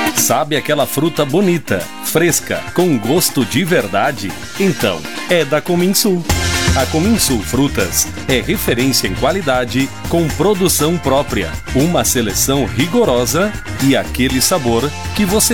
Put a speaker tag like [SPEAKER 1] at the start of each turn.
[SPEAKER 1] Sabe aquela fruta bonita, fresca, com gosto de verdade? Então, é da Cominsul. A Cominsul Frutas é referência em qualidade, com produção própria, uma seleção rigorosa e aquele sabor que você